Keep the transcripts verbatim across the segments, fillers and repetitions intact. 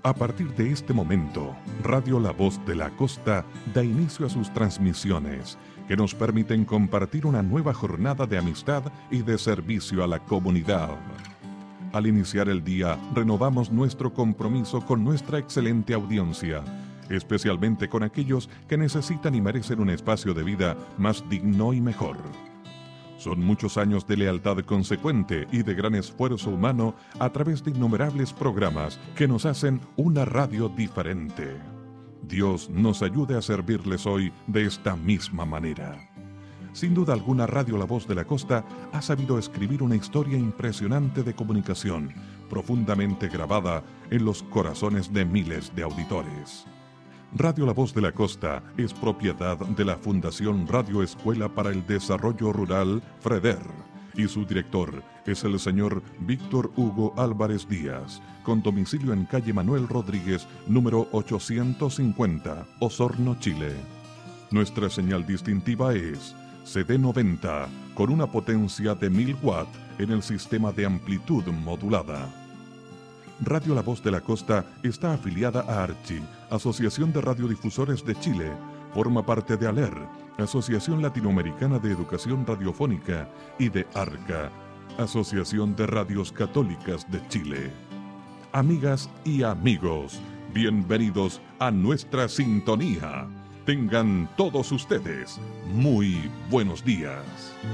A partir de este momento, Radio La Voz de la Costa da inicio a sus transmisiones, que nos permiten compartir una nueva jornada de amistad y de servicio a la comunidad. Al iniciar el día, renovamos nuestro compromiso con nuestra excelente audiencia, especialmente con aquellos que necesitan y merecen un espacio de vida más digno y mejor. Son muchos años de lealtad consecuente y de gran esfuerzo humano a través de innumerables programas que nos hacen una radio diferente. Dios nos ayude a servirles hoy de esta misma manera. Sin duda alguna, Radio La Voz de la Costa ha sabido escribir una historia impresionante de comunicación, profundamente grabada en los corazones de miles de auditores. Radio La Voz de la Costa es propiedad de la Fundación Radio Escuela para el Desarrollo Rural, FREDER, y su director es el señor Víctor Hugo Álvarez Díaz, con domicilio en calle Manuel Rodríguez, número ochocientos cincuenta, Osorno, Chile. Nuestra señal distintiva es C D noventa, con una potencia de mil watts en el sistema de amplitud modulada. Radio La Voz de la Costa está afiliada a ARCHI, Asociación de Radiodifusores de Chile. Forma parte de ALER, Asociación Latinoamericana de Educación Radiofónica, y de ARCA, Asociación de Radios Católicas de Chile. Amigas y amigos, bienvenidos a nuestra sintonía. Tengan todos ustedes muy buenos días.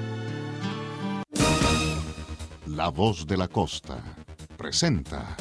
La Voz de la Costa presenta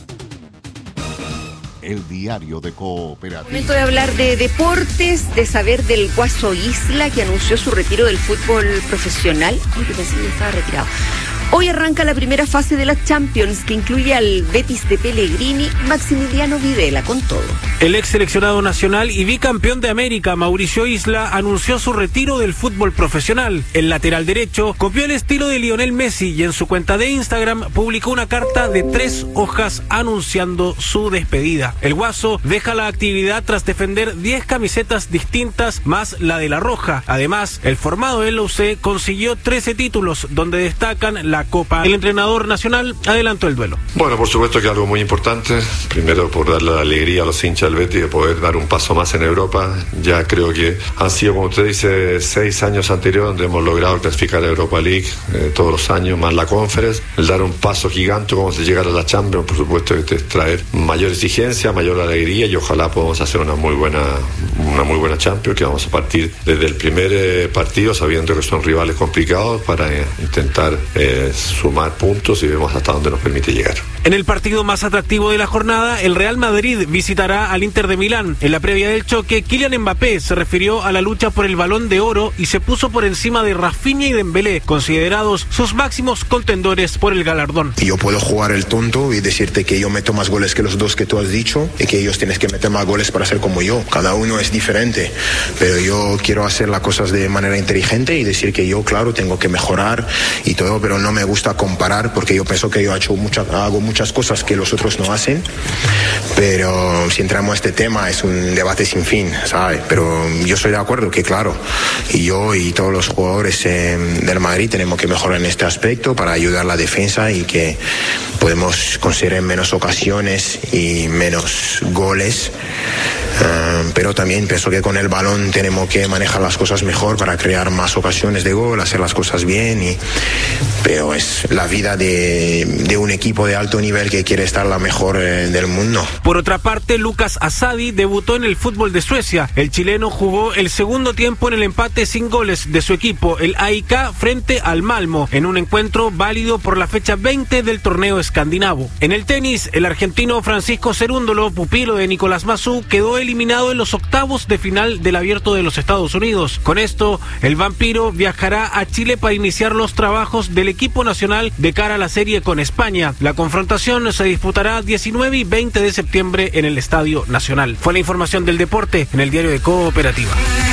el diario de Cooperativa. Momento de hablar de deportes, de saber del Guaso Isla, que anunció su retiro del fútbol profesional. Ay, que pensé que estaba retirado. Hoy arranca la primera fase de la Champions, que incluye al Betis de Pellegrini, Maximiliano Videla, con todo. El ex seleccionado nacional y bicampeón de América, Mauricio Isla, anunció su retiro del fútbol profesional. El lateral derecho copió el estilo de Lionel Messi y en su cuenta de Instagram publicó una carta de tres hojas anunciando su despedida. El Guaso deja la actividad tras defender diez camisetas distintas más la de la roja. Además, el formado del U C consiguió trece títulos, donde destacan la Copa. El entrenador nacional adelantó el duelo. Bueno, por supuesto que algo muy importante. Primero, por darle la alegría a los hinchas del Betis de poder dar un paso más en Europa. Ya creo que han sido, como usted dice, seis años anteriores donde hemos logrado clasificar a Europa League eh, todos los años, más la Conference. El dar un paso gigante como se llegar a la Champions, por supuesto que es traer mayor exigencia, mayor alegría, y ojalá podamos hacer una muy buena una muy buena Champions, que vamos a partir desde el primer eh, partido sabiendo que son rivales complicados para eh, intentar eh, sumar puntos y vemos hasta dónde nos permite llegar. En el partido más atractivo de la jornada, el Real Madrid visitará al Inter de Milán. En la previa del choque, Kylian Mbappé se refirió a la lucha por el Balón de Oro y se puso por encima de Rafinha y Dembélé, considerados sus máximos contendores por el galardón. Yo puedo jugar el tonto y decirte que yo meto más goles que los dos que tú has dicho y que ellos tienen que meter más goles para ser como yo. Cada uno es diferente, pero yo quiero hacer las cosas de manera inteligente y decir que yo, claro, tengo que mejorar y todo, pero no me gusta comparar porque yo pienso que yo he hecho mucha, hago muchas cosas que los otros no hacen, pero si entramos a este tema es un debate sin fin, ¿sabes? Pero yo estoy de acuerdo que, claro, y yo y todos los jugadores eh, del Madrid tenemos que mejorar en este aspecto para ayudar a la defensa y que podemos conseguir menos ocasiones y menos goles, uh, pero también pienso que con el balón tenemos que manejar las cosas mejor para crear más ocasiones de gol, hacer las cosas bien, y, pero es la vida de, de un equipo de alto nivel que quiere estar la mejor eh, del mundo. Por otra parte, Lucas Asadi debutó en el fútbol de Suecia. El chileno jugó el segundo tiempo en el empate sin goles de su equipo, el A I K, frente al Malmo, en un encuentro válido por la fecha veinte del torneo escandinavo. En el tenis, el argentino Francisco Cerúndolo, pupilo de Nicolás Massú, quedó eliminado en los octavos de final del Abierto de los Estados Unidos. Con esto, el vampiro viajará a Chile para iniciar los trabajos del equipo nacional de cara a la serie con España. La confrontación se disputará diecinueve y veinte de septiembre en el Estadio Nacional. Fue la información del deporte en el diario de Cooperativa.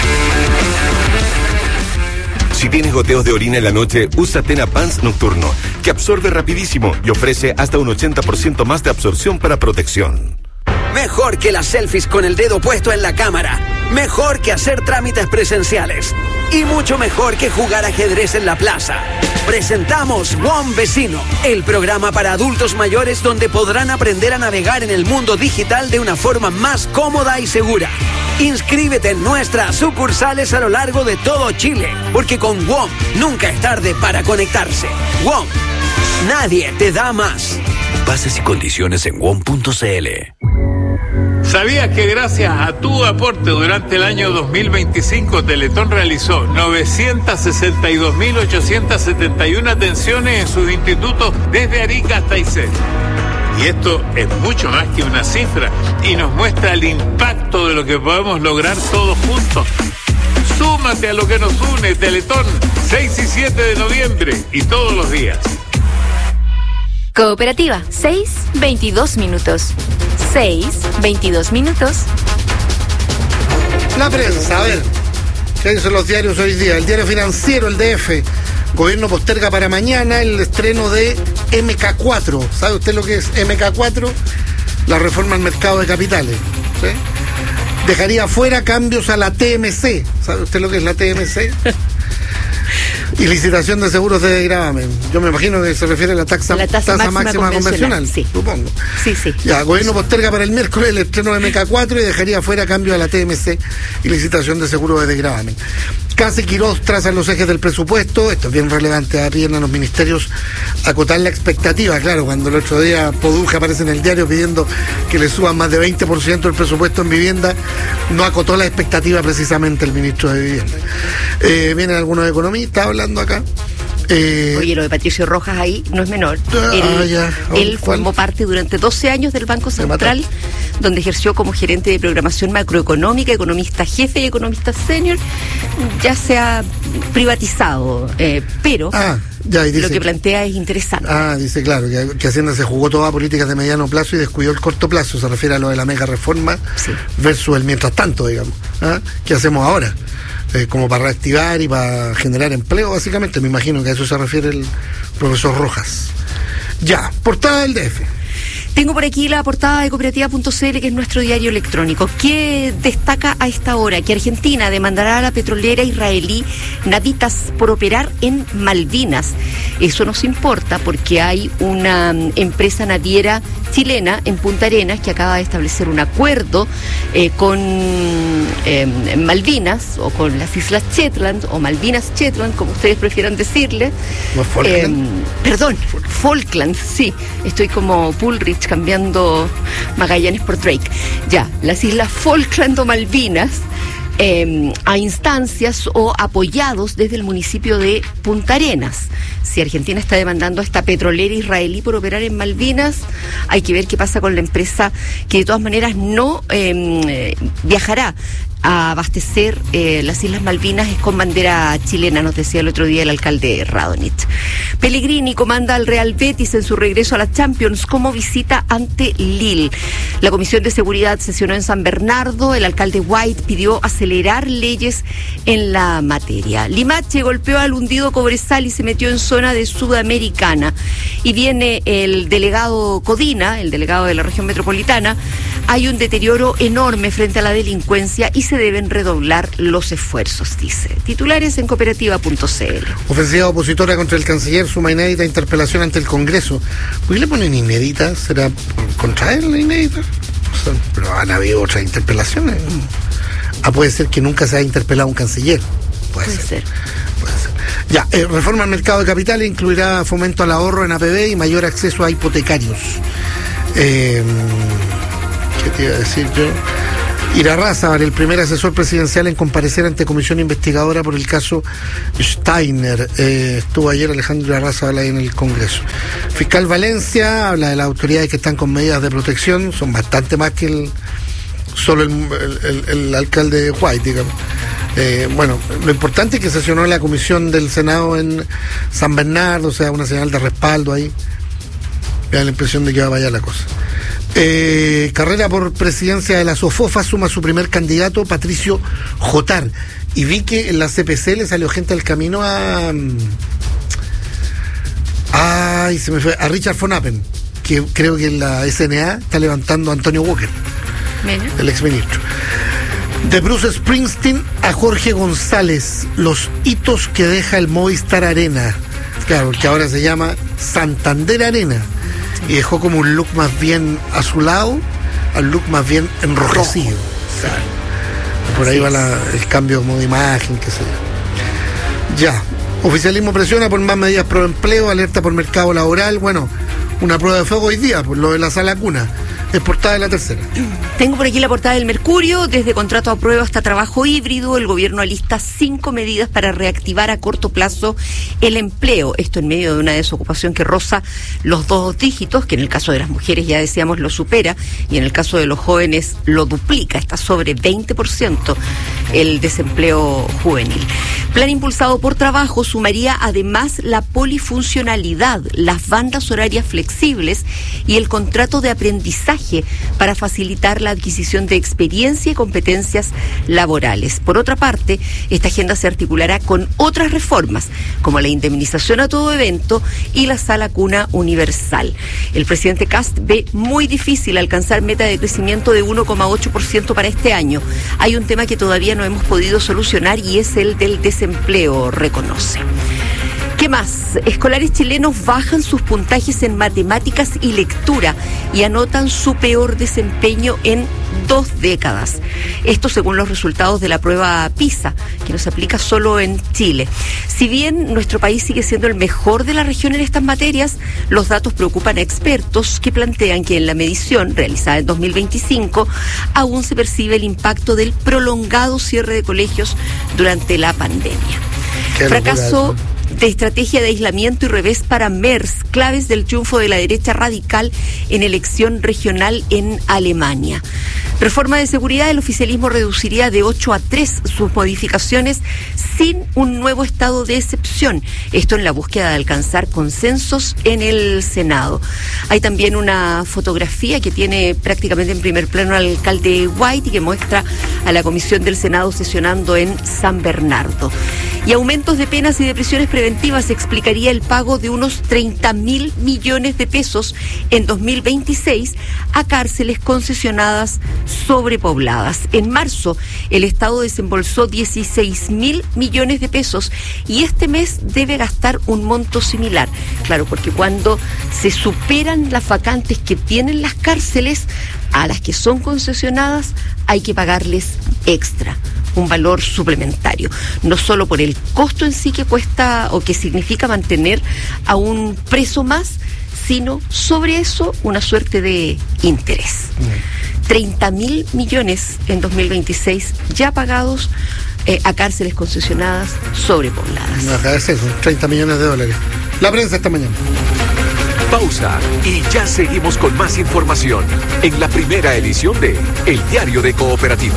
Si tienes goteos de orina en la noche, usa Tena Pants Nocturno, que absorbe rapidísimo y ofrece hasta un ochenta por ciento más de absorción para protección. Mejor que las selfies con el dedo puesto en la cámara. Mejor que hacer trámites presenciales. Y mucho mejor que jugar ajedrez en la plaza. Presentamos WOM Vecino, el programa para adultos mayores donde podrán aprender a navegar en el mundo digital de una forma más cómoda y segura. Inscríbete en nuestras sucursales a lo largo de todo Chile, porque con WOM nunca es tarde para conectarse. WOM, nadie te da más. Bases y condiciones en W O M punto c l. ¿Sabías que gracias a tu aporte durante el año dos mil veinticinco Teletón realizó novecientas sesenta y dos mil ochocientas setenta y una atenciones en sus institutos desde Arica hasta Aysén? Y esto es mucho más que una cifra y nos muestra el impacto de lo que podemos lograr todos juntos. Súmate a lo que nos une, Teletón, seis y siete de noviembre y todos los días. Cooperativa, seis, veintidós minutos. seis, veintidós minutos. La prensa, a ver, ¿qué dicen los diarios hoy día? El diario Financiero, el D F. Gobierno posterga para mañana el estreno de M K cuatro. ¿Sabe usted lo que es M K cuatro? La reforma al mercado de capitales. ¿Sí? Dejaría fuera cambios a la T M C. ¿Sabe usted lo que es la T M C? Y licitación de seguros de gravamen. Yo me imagino que se refiere a la taxa, la tasa, tasa máxima, máxima convencional, convencional sí. Supongo. Sí, sí. Ya, gobierno posterga para el miércoles el estreno de M K cuatro y dejaría fuera cambio a la T M C y licitación de seguros de gravamen. Casa y Quirós trazan los ejes del presupuesto. Esto es bien relevante. Piden a los ministerios acotar la expectativa. Claro, cuando el otro día Poduje aparece en el diario pidiendo que le suban más de veinte por ciento el presupuesto en vivienda, no acotó la expectativa precisamente el ministro de Vivienda. Eh, vienen algunos economistas hablando acá. Eh, Oye, lo de Patricio Rojas ahí no es menor. Ah, él ya. él ¿Cuál? formó parte durante doce años del Banco Central, donde ejerció como gerente de programación macroeconómica, economista jefe y economista senior. Ya se ha privatizado, eh, pero ah, ya, y dice, lo que plantea es interesante. Ah, dice, claro, que, que Hacienda se jugó toda políticas de mediano plazo y descuidó el corto plazo. Se refiere a lo de la mega reforma sí. versus el mientras tanto, digamos. ¿Ah? ¿Qué hacemos ahora? Eh, como para reactivar y para generar empleo, básicamente. Me imagino que a eso se refiere el profesor Rojas. Ya, portada del D F. Tengo por aquí la portada de cooperativa punto c l, que es nuestro diario electrónico, que destaca a esta hora que Argentina demandará a la petrolera israelí Navitas por operar en Malvinas. Eso nos importa porque hay una empresa naviera chilena en Punta Arenas que acaba de establecer un acuerdo eh, con eh, Malvinas, o con las Islas Shetland, o Malvinas Shetland, como ustedes prefieran decirle. ¿No, Falkland? Eh, perdón, Falkland, sí. Estoy como Pullrich cambiando Magallanes por Drake. Ya, las Islas Falkland o Malvinas, eh, a instancias o apoyados desde el municipio de Punta Arenas. Si Argentina está demandando a esta petrolera israelí por operar en Malvinas, hay que ver qué pasa con la empresa, que de todas maneras no eh, viajará a abastecer eh, las Islas Malvinas, es con bandera chilena, nos decía el otro día el alcalde Radonich. Pellegrini comanda al Real Betis en su regreso a la Champions como visita ante Lille. La Comisión de Seguridad sesionó en San Bernardo. El alcalde White pidió acelerar leyes en la materia. Limache golpeó al hundido Cobresal y se metió en zona de Sudamericana. Y viene el delegado Codina, el delegado de la región metropolitana. Hay un deterioro enorme frente a la delincuencia y se deben redoblar los esfuerzos, dice. Titulares en cooperativa punto c l. Ofensiva opositora contra el canciller, suma inédita interpelación ante el Congreso. ¿Por qué le ponen inédita? ¿Será contra él la inédita? O sea, pero han habido otras interpelaciones. Ah, puede ser que nunca se haya interpelado un canciller. Puede, puede ser. ser. Puede ser. Ya, eh, reforma al mercado de capitales incluirá fomento al ahorro en A P B y mayor acceso a hipotecarios. Eh, ¿Qué te iba a decir yo? Irarrázaval, el primer asesor presidencial en comparecer ante comisión investigadora por el caso Steiner. Eh, estuvo ayer Alejandro Irarrázaval ahí en el Congreso. Fiscal Valencia habla de las autoridades que están con medidas de protección, son bastante más que el solo el, el, el, el alcalde White, digamos. Eh, bueno, lo importante es que sesionó la comisión del Senado en San Bernardo, o sea, una señal de respaldo ahí. Me da la impresión de que va para allá la cosa. Eh, carrera por presidencia de la SOFOFA suma su primer candidato, Patricio Jotar. Y vi que en la C P C le salió gente al camino a... Ay, se me fue. A Richard von Appen, que creo que en la S N A está levantando a Antonio Walker, ¿Mena? el exministro. De Bruce Springsteen a Jorge González, los hitos que deja el Movistar Arena. Claro, porque ahora se llama Santander Arena. Y dejó como un look más bien azulado al look más bien enrojecido. O sea, por ahí va la, el cambio como de imagen, que sé yo. Ya. Oficialismo presiona por más medidas pro empleo, alerta por mercado laboral. Bueno, una prueba de fuego hoy día, por lo de la sala cuna. Es portada de La Tercera. Tengo por aquí la portada del Mercurio. Desde contrato a prueba hasta trabajo híbrido, el gobierno alista cinco medidas para reactivar a corto plazo el empleo. Esto en medio de una desocupación que roza los dos dígitos, que en el caso de las mujeres ya decíamos lo supera, y en el caso de los jóvenes lo duplica. Está sobre veinte por ciento el desempleo juvenil. Plan impulsado por trabajo sumaría además la polifuncionalidad, las bandas horarias flexibles y el contrato de aprendizaje para facilitar la adquisición de experiencia y competencias laborales. Por otra parte, esta agenda se articulará con otras reformas, como la indemnización a todo evento y la sala cuna universal. El presidente Kast ve muy difícil alcanzar meta de crecimiento de uno coma ocho por ciento para este año. Hay un tema que todavía no hemos podido solucionar y es el del desempleo, reconoce. ¿Qué más? Escolares chilenos bajan sus puntajes en matemáticas y lectura y anotan su peor desempeño en dos décadas. Esto según los resultados de la prueba PISA, que no se aplica solo en Chile. Si bien nuestro país sigue siendo el mejor de la región en estas materias, los datos preocupan a expertos que plantean que en la medición realizada en dos mil veinticinco aún se percibe el impacto del prolongado cierre de colegios durante la pandemia. Fracaso de estrategia de aislamiento y revés para Merz, claves del triunfo de la derecha radical en elección regional en Alemania. Reforma de seguridad, el oficialismo reduciría de ocho a tres sus modificaciones sin un nuevo estado de excepción. Esto en la búsqueda de alcanzar consensos en el Senado. Hay también una fotografía que tiene prácticamente en primer plano al alcalde White y que muestra a la comisión del Senado sesionando en San Bernardo. Y aumentos de penas y de prisiones preventivas explicaría el pago de unos treinta mil millones de pesos en dos mil veintiséis a cárceles concesionadas sobrepobladas. En marzo, el Estado desembolsó dieciséis mil millones de pesos y este mes debe gastar un monto similar. Claro, porque cuando se superan las vacantes que tienen las cárceles, a las que son concesionadas hay que pagarles extra, un valor suplementario, no solo por el costo en sí que cuesta o que significa mantener a un preso más, sino sobre eso una suerte de interés. treinta mil millones en dos mil veintiséis ya pagados eh, a cárceles concesionadas sobrepobladas. No, es eso, treinta millones de dólares. La prensa esta mañana. Pausa y ya seguimos con más información en la primera edición de El Diario de Cooperativa.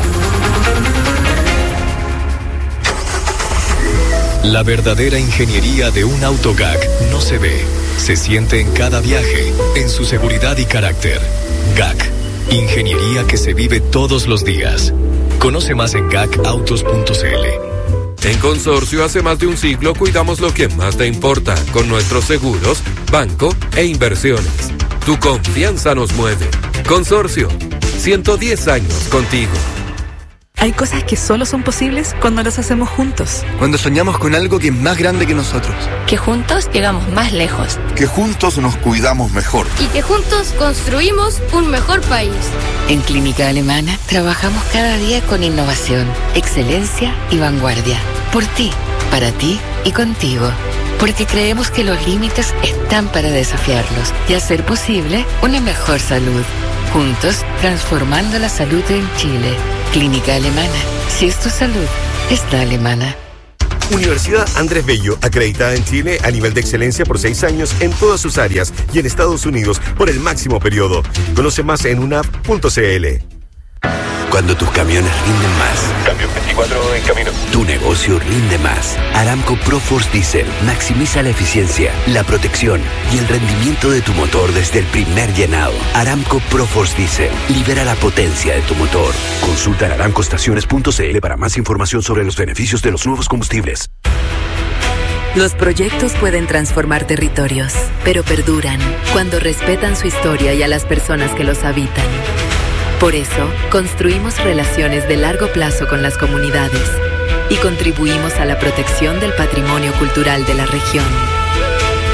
La verdadera ingeniería de un auto G A C no se ve, se siente en cada viaje, en su seguridad y carácter. G A C, ingeniería que se vive todos los días. Conoce más en gacautos punto cl. En Consorcio, hace más de un siglo cuidamos lo que más te importa con nuestros seguros, banco e inversiones. Tu confianza nos mueve. Consorcio, ciento diez años contigo. Hay cosas que solo son posibles cuando las hacemos juntos. Cuando soñamos con algo que es más grande que nosotros. Que juntos llegamos más lejos. Que juntos nos cuidamos mejor. Y que juntos construimos un mejor país. En Clínica Alemana trabajamos cada día con innovación, excelencia y vanguardia. Por ti, para ti y contigo. Porque creemos que los límites están para desafiarlos y hacer posible una mejor salud. Juntos, transformando la salud en Chile. Clínica Alemana. Si es tu salud, es la alemana. Universidad Andrés Bello, acreditada en Chile a nivel de excelencia por seis años en todas sus áreas y en Estados Unidos por el máximo periodo. Conoce más en u n a p punto c l. Cuando tus camiones rinden más. Cambio veinticuatro en camino. Tu negocio rinde más. Aramco ProForce Diesel maximiza la eficiencia, la protección y el rendimiento de tu motor desde el primer llenado. Aramco ProForce Diesel libera la potencia de tu motor. Consulta en aramco estaciones punto c l para más información sobre los beneficios de los nuevos combustibles. Los proyectos pueden transformar territorios, pero perduran cuando respetan su historia y a las personas que los habitan. Por eso, construimos relaciones de largo plazo con las comunidades y contribuimos a la protección del patrimonio cultural de la región.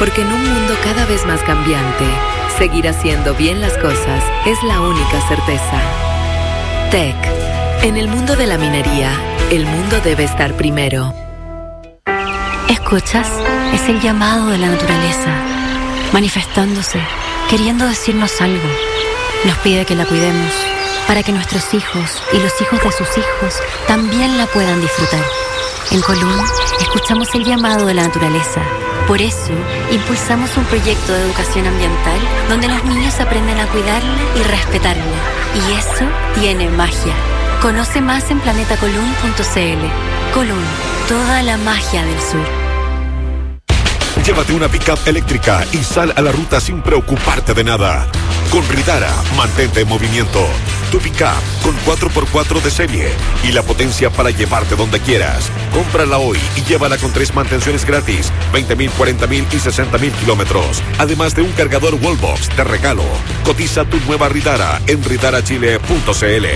Porque en un mundo cada vez más cambiante, seguir haciendo bien las cosas es la única certeza. T E C. En el mundo de la minería, el mundo debe estar primero. ¿Escuchas? Es el llamado de la naturaleza, manifestándose, queriendo decirnos algo. Nos pide que la cuidemos, para que nuestros hijos y los hijos de sus hijos también la puedan disfrutar. En Colún, escuchamos el llamado de la naturaleza. Por eso, impulsamos un proyecto de educación ambiental donde los niños aprenden a cuidarla y respetarla. Y eso tiene magia. Conoce más en planeta colún punto c l. Colún, toda la magia del sur. Llévate una pick-up eléctrica y sal a la ruta sin preocuparte de nada. Con Ridara, mantente en movimiento. Tu pick-up con cuatro por cuatro de serie y la potencia para llevarte donde quieras. Cómprala hoy y llévala con tres mantenciones gratis, veinte mil, cuarenta mil y sesenta mil kilómetros. Además de un cargador Wallbox de regalo. Cotiza tu nueva Ridara en ridara chile punto c l.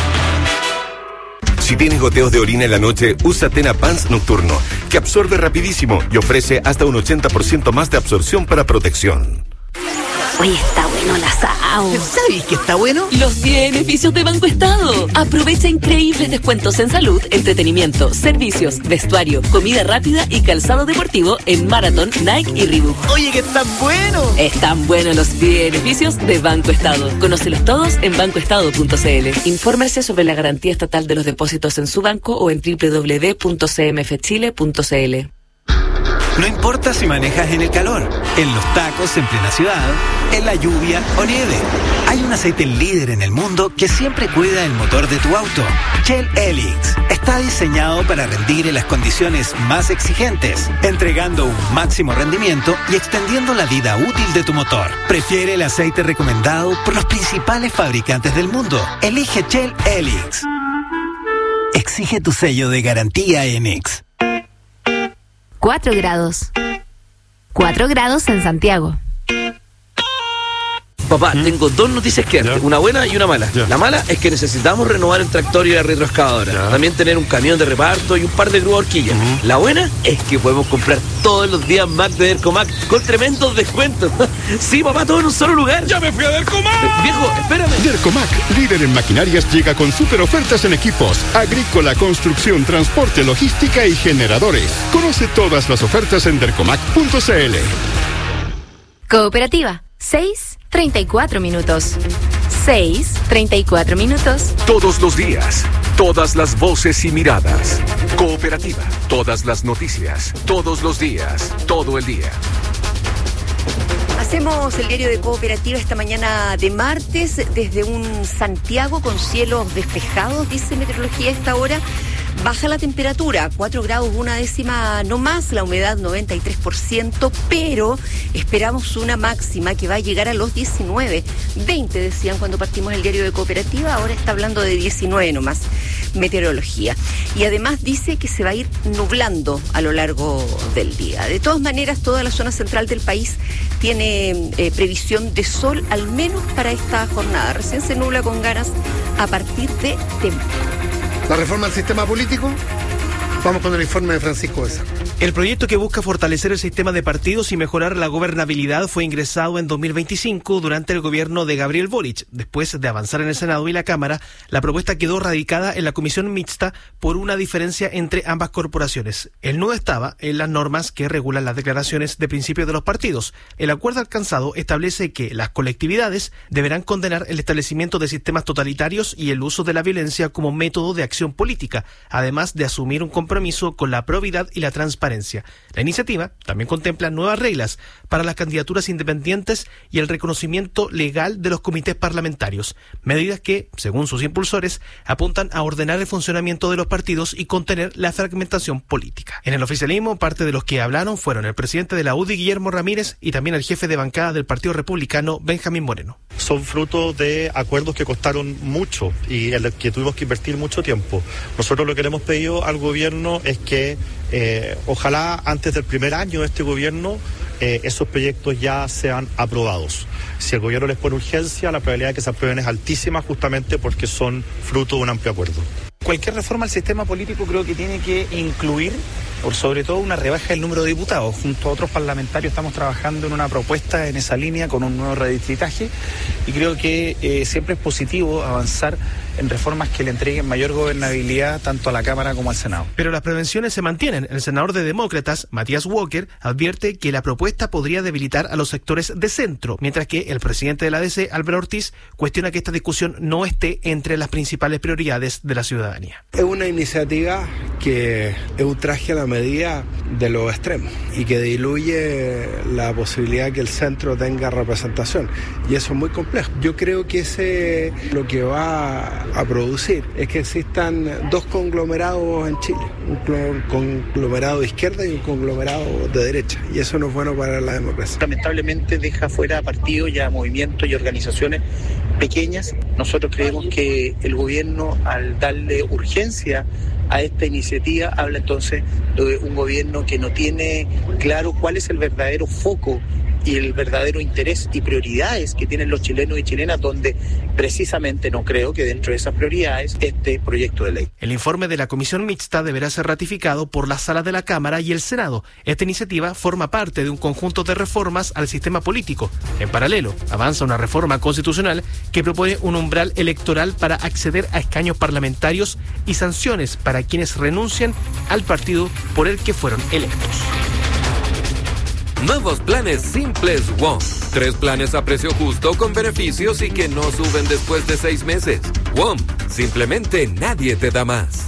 Si tienes goteos de orina en la noche, usa Tena Pants Nocturno, que absorbe rapidísimo y ofrece hasta un ochenta por ciento más de absorción para protección. Oye, está bueno el asado. ¿Sabes qué está bueno? Los beneficios de Banco Estado. Aprovecha increíbles descuentos en salud, entretenimiento, servicios, vestuario, comida rápida y calzado deportivo en Marathon, Nike y Reebok. Oye, que están buenos. Están buenos los beneficios de Banco Estado. Conócelos todos en banco estado punto c l. Infórmese sobre la garantía estatal de los depósitos en su banco o en doble u doble u doble u punto c m f chile punto c l. No importa si manejas en el calor, en los tacos en plena ciudad, en la lluvia o nieve. Hay un aceite líder en el mundo que siempre cuida el motor de tu auto. Shell Helix está diseñado para rendir en las condiciones más exigentes, entregando un máximo rendimiento y extendiendo la vida útil de tu motor. Prefiere el aceite recomendado por los principales fabricantes del mundo. Elige Shell Helix. Exige tu sello de garantía Enix. Cuatro grados. Cuatro grados en Santiago. Papá, ¿Mm? tengo dos noticias que darte, una buena y una mala. Ya. La mala es que necesitamos renovar el tractor y la retroexcavadora. Ya. También tener un camión de reparto y un par de grúas horquillas. Uh-huh. La buena es que podemos comprar todos los días Mac de Dercomac con tremendos descuentos. Sí, papá, todo en un solo lugar. ¡Ya me fui a Dercomac! Eh, viejo, espérame. Dercomac, líder en maquinarias, llega con super ofertas en equipos, agrícola, construcción, transporte, logística y generadores. Conoce todas las ofertas en dercomac punto c l. Cooperativa, seis treinta y cuatro minutos. seis treinta y cuatro minutos. Todos los días, todas las voces y miradas. Cooperativa, todas las noticias, todos los días, todo el día. Hacemos el diario de Cooperativa esta mañana de martes desde un Santiago con cielos despejados, dice meteorología a esta hora. Baja la temperatura, cuatro grados, una décima no más, la humedad noventa y tres por ciento, pero esperamos una máxima que va a llegar a los diecinueve. veinte decían cuando partimos el diario de Cooperativa, ahora está hablando de diecinueve nomás, meteorología. Y además dice que se va a ir nublando a lo largo del día. De todas maneras, toda la zona central del país tiene eh, previsión de sol, al menos para esta jornada. Recién se nubla con ganas a partir de temprano. La reforma al sistema político. Vamos con el informe de Francisco Besa. El proyecto que busca fortalecer el sistema de partidos y mejorar la gobernabilidad fue ingresado en dos mil veinticinco durante el gobierno de Gabriel Boric. Después de avanzar en el Senado y la Cámara, la propuesta quedó radicada en la comisión mixta por una diferencia entre ambas corporaciones. El nudo estaba en las normas que regulan las declaraciones de principios de los partidos. El acuerdo alcanzado establece que las colectividades deberán condenar el establecimiento de sistemas totalitarios y el uso de la violencia como método de acción política, además de asumir un compromiso con la probidad y la transparencia. La iniciativa también contempla nuevas reglas para las candidaturas independientes y el reconocimiento legal de los comités parlamentarios, medidas que, según sus impulsores, apuntan a ordenar el funcionamiento de los partidos y contener la fragmentación política. En el oficialismo, parte de los que hablaron fueron el presidente de la U D I, Guillermo Ramírez, y también el jefe de bancada del Partido Republicano, Benjamín Moreno. Son fruto de acuerdos que costaron mucho y en los que tuvimos que invertir mucho tiempo. Nosotros lo que le hemos pedido al gobierno es que eh, ojalá antes del primer año de este gobierno eh, esos proyectos ya sean aprobados. Si el gobierno les pone urgencia, la probabilidad de que se aprueben es altísima, justamente porque son fruto de un amplio acuerdo. Cualquier reforma al sistema político creo que tiene que incluir por sobre todo una rebaja del número de diputados. Junto a otros parlamentarios estamos trabajando en una propuesta en esa línea con un nuevo redistritaje y creo que eh, siempre es positivo avanzar en reformas que le entreguen mayor gobernabilidad tanto a la Cámara como al Senado. Pero las prevenciones se mantienen. El senador de Demócratas, Matías Walker, advierte que la propuesta podría debilitar a los sectores de centro, mientras que el presidente de la D C, Álvaro Ortiz, cuestiona que esta discusión no esté entre las principales prioridades de la ciudadanía. Es una iniciativa que es un traje a la medida de los extremos y que diluye la posibilidad que el centro tenga representación, y eso es muy complejo. Yo creo que ese lo que va a producir es que existan dos conglomerados en Chile, un conglomerado de izquierda y un conglomerado de derecha, y eso no es bueno para la democracia. Lamentablemente deja fuera a partidos y a movimientos y organizaciones pequeñas. Nosotros creemos que el gobierno, al darle urgencia a esta iniciativa, habla entonces de un gobierno que no tiene claro cuál es el verdadero foco y el verdadero interés y prioridades que tienen los chilenos y chilenas, donde precisamente no creo que dentro de esas prioridades este proyecto de ley. El informe de la comisión mixta deberá ser ratificado por las salas de la Cámara y el Senado. Esta iniciativa forma parte de un conjunto de reformas al sistema político. En paralelo, avanza una reforma constitucional que propone un umbral electoral para acceder a escaños parlamentarios y sanciones para quienes renuncian al partido por el que fueron electos. Nuevos planes simples WOM. Tres planes a precio justo con beneficios y que no suben después de seis meses. WOM. Simplemente nadie te da más.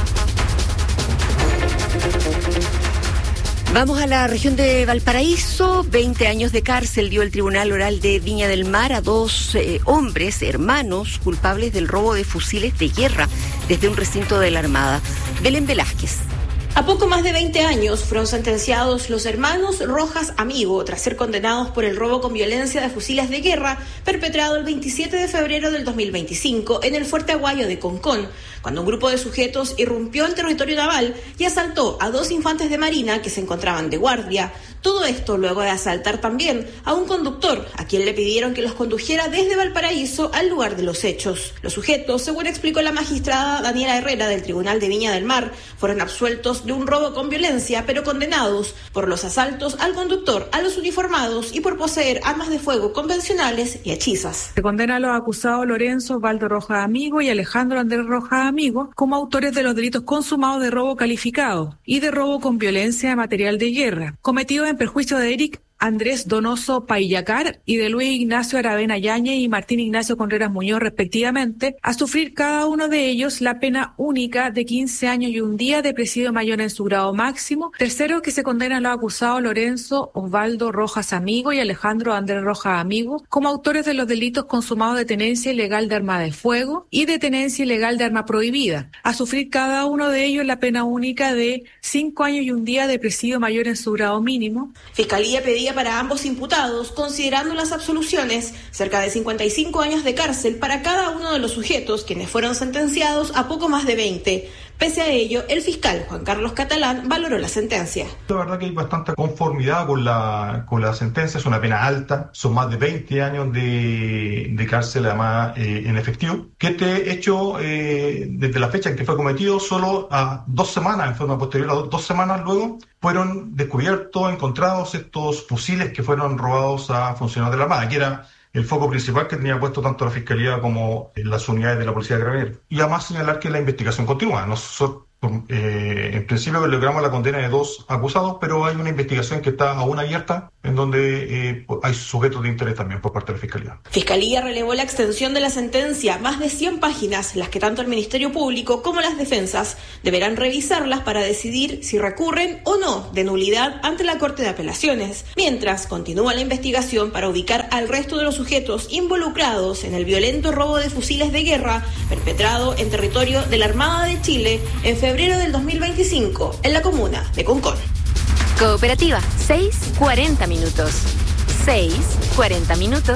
Vamos a la región de Valparaíso. veinte años de cárcel dio el Tribunal Oral de Viña del Mar a dos eh, hombres, hermanos, culpables del robo de fusiles de guerra desde un recinto de la Armada. Belén Velázquez. A poco más de veinte años fueron sentenciados los hermanos Rojas Amigo tras ser condenados por el robo con violencia de fusiles de guerra perpetrado el veintisiete de febrero del dos mil veinticinco en el Fuerte Aguayo de Concón, cuando un grupo de sujetos irrumpió en territorio naval y asaltó a dos infantes de marina que se encontraban de guardia. Todo esto luego de asaltar también a un conductor, a quien le pidieron que los condujera desde Valparaíso al lugar de los hechos. Los sujetos, según explicó la magistrada Daniela Herrera del Tribunal de Viña del Mar, fueron absueltos de un robo con violencia, pero condenados por los asaltos al conductor, a los uniformados y por poseer armas de fuego convencionales y hechizas. Se condena a los acusados Lorenzo Osvaldo Rojas Amigo y Alejandro Andrés Rojas Amigo como autores de los delitos consumados de robo calificado y de robo con violencia de material de guerra, cometidos en perjuicio de Eric Andrés Donoso Paillacar y de Luis Ignacio Aravena Yañez y Martín Ignacio Contreras Muñoz, respectivamente, a sufrir cada uno de ellos la pena única de quince años y un día de presidio mayor en su grado máximo. Tercero, que se condenan a los acusados Lorenzo Osvaldo Rojas Amigo y Alejandro Andrés Rojas Amigo como autores de los delitos consumados de tenencia ilegal de arma de fuego y de tenencia ilegal de arma prohibida, a sufrir cada uno de ellos la pena única de cinco años y un día de presidio mayor en su grado mínimo. Fiscalía pedía para ambos imputados, considerando las absoluciones, cerca de cincuenta y cinco años de cárcel para cada uno de los sujetos, quienes fueron sentenciados a poco más de veinte. Pese a ello, el fiscal Juan Carlos Catalán valoró la sentencia. La verdad que hay bastante conformidad con la, con la sentencia, es una pena alta, son más de veinte años de, de cárcel, además eh, en efectivo, que este hecho, eh, desde la fecha en que fue cometido, solo a dos semanas, en forma posterior a dos semanas luego, fueron descubiertos, encontrados estos fusiles que fueron robados a funcionarios de la Armada, que era el foco principal que tenía puesto tanto la Fiscalía como las unidades de la Policía de Carabineros. Y además señalar que la investigación continúa. Nosotros, eh, en principio logramos la condena de dos acusados, pero hay una investigación que está aún abierta, en donde eh, hay sujetos de interés también por parte de la Fiscalía. Fiscalía relevó la extensión de la sentencia, más de cien páginas, las que tanto el Ministerio Público como las defensas deberán revisarlas para decidir si recurren o no de nulidad ante la Corte de Apelaciones, mientras continúa la investigación para ubicar al resto de los sujetos involucrados en el violento robo de fusiles de guerra perpetrado en territorio de la Armada de Chile en febrero del dos mil veinticinco en la comuna de Concón. Cooperativa, seis cuarenta minutos. seis cuarenta minutos.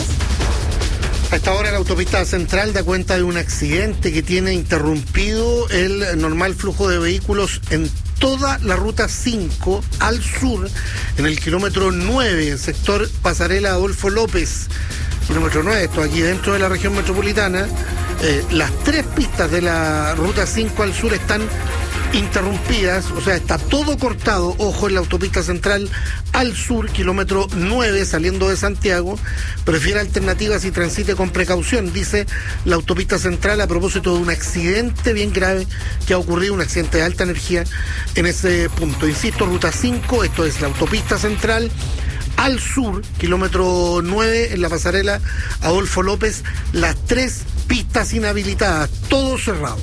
A esta hora la autopista central da cuenta de un accidente que tiene interrumpido el normal flujo de vehículos en toda la ruta cinco al sur, en el kilómetro nueve, sector Pasarela Adolfo López. Kilómetro nueve, esto aquí dentro de la región metropolitana. Eh, las tres pistas de la ruta cinco al sur están interrumpidas, o sea, está todo cortado, ojo, en la autopista central al sur, kilómetro nueve, saliendo de Santiago. Prefiere alternativas y transite con precaución, dice la autopista central a propósito de un accidente bien grave que ha ocurrido, un accidente de alta energía en ese punto. Insisto, ruta cinco, esto es la autopista central al sur, kilómetro nueve, en la pasarela Adolfo López, las tres pistas inhabilitadas, todo cerrado.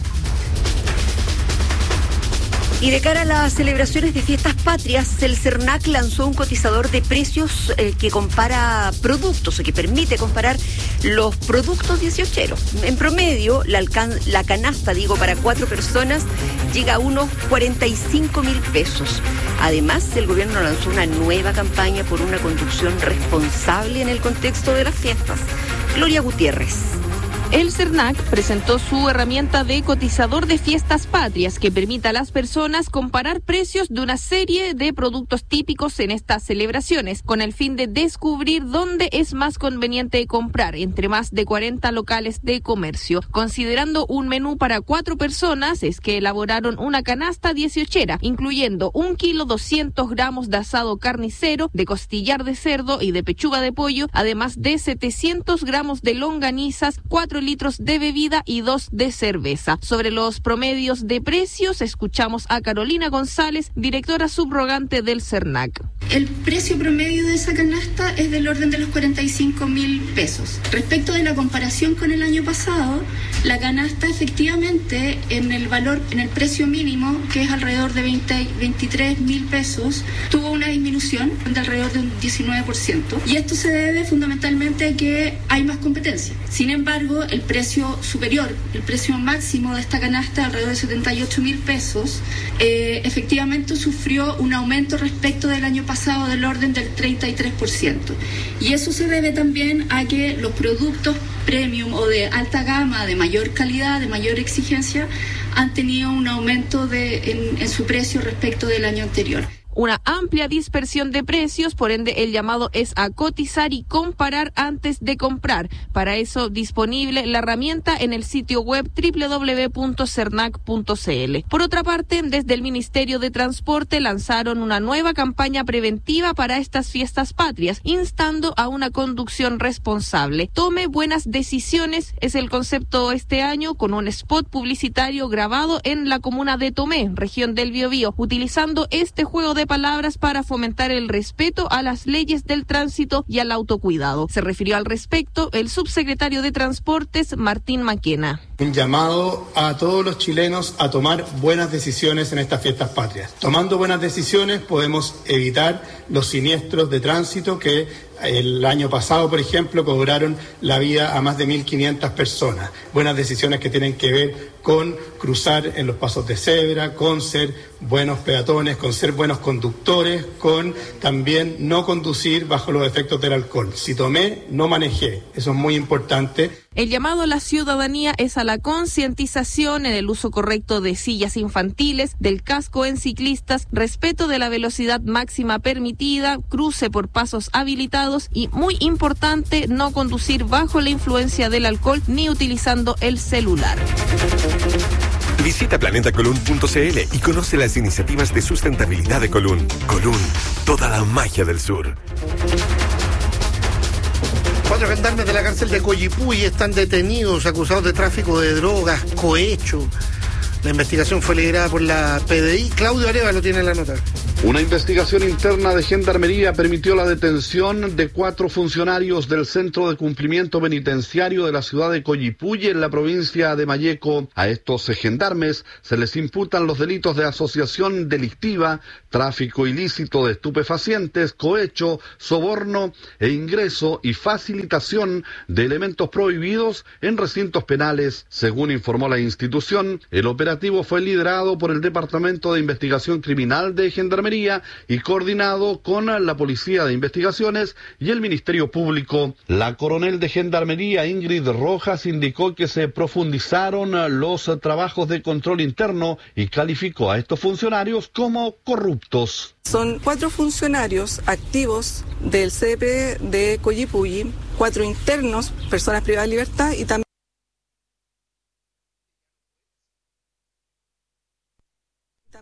Y de cara a las celebraciones de fiestas patrias, el CERNAC lanzó un cotizador de precios eh, que compara productos, o que permite comparar los productos dieciocheros. En promedio, la, alcan- la canasta, digo, para cuatro personas llega a unos cuarenta y cinco mil pesos. Además, el gobierno lanzó una nueva campaña por una conducción responsable en el contexto de las fiestas. Gloria Gutiérrez. El CERNAC presentó su herramienta de cotizador de fiestas patrias que permite a las personas comparar precios de una serie de productos típicos en estas celebraciones, con el fin de descubrir dónde es más conveniente comprar entre más de cuarenta locales de comercio. Considerando un menú para cuatro personas, es que elaboraron una canasta dieciochera, incluyendo un kilo doscientos gramos de asado carnicero, de costillar de cerdo y de pechuga de pollo, además de setecientos gramos de longanizas, cuatro litros de bebida y dos de cerveza. Sobre los promedios de precios, escuchamos a Carolina González, directora subrogante del CERNAC. El precio promedio de esa canasta es del orden de los cuarenta y cinco mil pesos. Respecto de la comparación con el año pasado, la canasta efectivamente en el valor, en el precio mínimo, que es alrededor de veinte, veintitrés mil pesos, tuvo una disminución de alrededor de un diecinueve por ciento. Y esto se debe fundamentalmente a que hay más competencia. Sin embargo, el precio superior, el precio máximo de esta canasta, alrededor de setenta y ocho mil pesos, eh, efectivamente sufrió un aumento respecto del año pasado del orden del treinta y tres por ciento. Y eso se debe también a que los productos premium o de alta gama, de mayor calidad, de mayor exigencia, han tenido un aumento de, en, en su precio respecto del año anterior. Una amplia dispersión de precios, por ende el llamado es a cotizar y comparar antes de comprar. Para eso disponible la herramienta en el sitio web doble u doble u doble u punto cernac punto c l. Por otra parte, desde el Ministerio de Transporte lanzaron una nueva campaña preventiva para estas fiestas patrias, instando a una conducción responsable. Tome buenas decisiones es el concepto este año, con un spot publicitario grabado en la comuna de Tomé, región del Biobío, utilizando este juego de palabras para fomentar el respeto a las leyes del tránsito y al autocuidado. Se refirió al respecto el subsecretario de Transportes, Martín Maquena. Un llamado a todos los chilenos a tomar buenas decisiones en estas fiestas patrias. Tomando buenas decisiones podemos evitar los siniestros de tránsito que el año pasado, por ejemplo, cobraron la vida a más de mil quinientas personas. Buenas decisiones que tienen que ver con cruzar en los pasos de cebra, con ser buenos peatones, con ser buenos conductores, con también no conducir bajo los efectos del alcohol. Si tomé, no manejé. Eso es muy importante. El llamado a la ciudadanía es a la concientización en el uso correcto de sillas infantiles, del casco en ciclistas, respeto de la velocidad máxima permitida, cruce por pasos habilitados y, muy importante, no conducir bajo la influencia del alcohol ni utilizando el celular. Visita planeta colún punto c l y conoce las iniciativas de sustentabilidad de Colún. Colún, toda la magia del sur. Cuatro gendarmes de la cárcel de Coyipulli están detenidos, acusados de tráfico de drogas, cohecho. La investigación fue liderada por la P D I. Claudio Arevalo tiene la nota. Una investigación interna de Gendarmería permitió la detención de cuatro funcionarios del Centro de Cumplimiento Penitenciario de la ciudad de Coyipulli, en la provincia de Malleco. A estos gendarmes se les imputan los delitos de asociación delictiva, tráfico ilícito de estupefacientes, cohecho, soborno e ingreso y facilitación de elementos prohibidos en recintos penales. Según informó la institución, el operativo fue liderado por el Departamento de Investigación Criminal de Gendarmería y coordinado con la Policía de Investigaciones y el Ministerio Público. La coronel de Gendarmería, Ingrid Rojas, indicó que se profundizaron los trabajos de control interno y calificó a estos funcionarios como corruptos. Son cuatro funcionarios activos del C D P de Coyipulli, cuatro internos, personas privadas de libertad, y también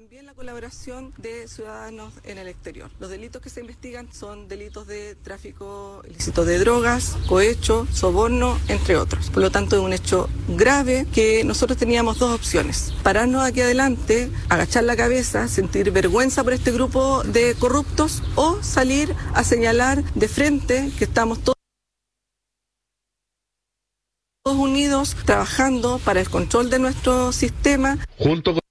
también la colaboración de ciudadanos en el exterior. Los delitos que se investigan son delitos de tráfico ilícito de drogas, cohecho, soborno, entre otros. Por lo tanto, es un hecho grave que nosotros teníamos dos opciones: pararnos aquí adelante, agachar la cabeza, sentir vergüenza por este grupo de corruptos, o salir a señalar de frente que estamos todos unidos trabajando para el control de nuestro sistema. Junto con